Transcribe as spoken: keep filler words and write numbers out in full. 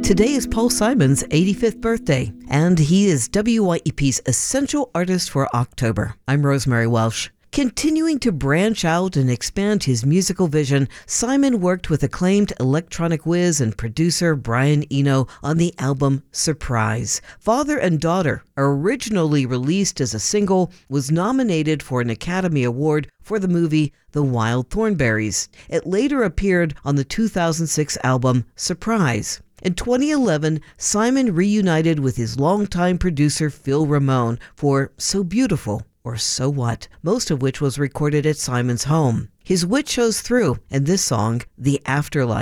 Today is Paul Simon's eighty-fifth birthday, and he is W Y E P's Essential Artist for October. I'm Rosemary Welsh. Continuing to branch out and expand his musical vision, Simon worked with acclaimed electronic whiz and producer Brian Eno on the album Surprise. Father and Daughter, originally released as a single, was nominated for an Academy Award for the movie The Wild Thornberrys. It later appeared on the two thousand six album Surprise. In twenty eleven, Simon reunited with his longtime producer Phil Ramone for So Beautiful or So What, most of which was recorded at Simon's home. His wit shows through in this song, The Afterlife.